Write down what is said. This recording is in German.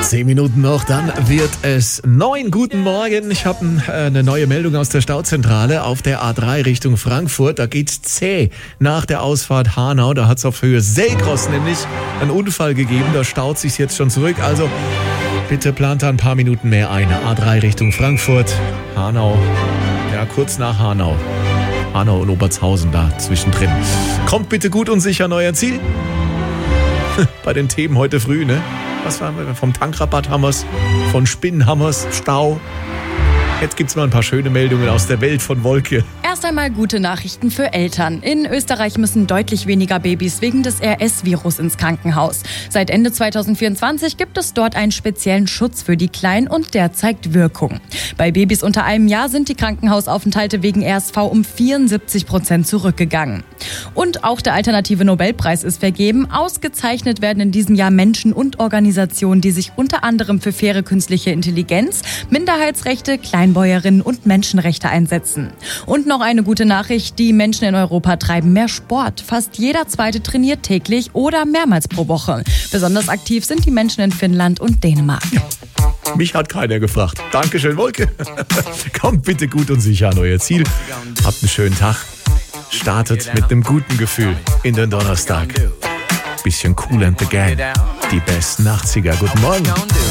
10 Minuten noch, dann wird es 9. Guten Morgen. Ich habe eine neue Meldung aus der Stauzentrale auf der A3 Richtung Frankfurt. Da geht's zäh nach der Ausfahrt Hanau. Da hat es auf Höhe Selkros nämlich einen Unfall gegeben. Da staut sich's jetzt schon zurück. Also bitte plant da ein paar Minuten mehr ein. A3 Richtung Frankfurt, Hanau, ja kurz nach Hanau. Hanau und Obertshausen da zwischendrin. Kommt bitte gut und sicher an euer Ziel. Bei den Themen heute früh, ne? Was waren wir? Vom Tankrabatt haben wir's, von Spinnen haben wir's, Stau. Jetzt gibt's mal ein paar schöne Meldungen aus der Welt von Wolke. Erst einmal gute Nachrichten für Eltern. In Österreich müssen deutlich weniger Babys wegen des RS-Virus ins Krankenhaus. Seit Ende 2024 gibt es dort einen speziellen Schutz für die Kleinen und der zeigt Wirkung. Bei Babys unter einem Jahr sind die Krankenhausaufenthalte wegen RSV um 74% zurückgegangen. Und auch der alternative Nobelpreis ist vergeben. Ausgezeichnet werden in diesem Jahr Menschen und Organisationen, die sich unter anderem für faire künstliche Intelligenz, Minderheitsrechte, Kleinbäuerinnen und Menschenrechte einsetzen. Und noch eine gute Nachricht, die Menschen in Europa treiben mehr Sport. Fast jeder Zweite trainiert täglich oder mehrmals pro Woche. Besonders aktiv sind die Menschen in Finnland und Dänemark. Mich hat keiner gefragt. Dankeschön, Wolke. Kommt bitte gut und sicher an euer Ziel. Habt einen schönen Tag. Startet mit einem guten Gefühl in den Donnerstag. Bisschen Kool and the Gang. Die besten 80er. Guten Morgen.